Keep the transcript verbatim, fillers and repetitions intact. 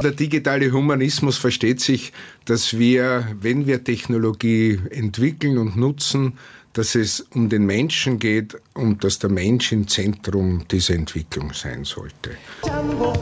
Der digitale Humanismus versteht sich, dass wir, wenn wir Technologie entwickeln und nutzen, dass es um den Menschen geht und dass der Mensch im Zentrum dieser Entwicklung sein sollte.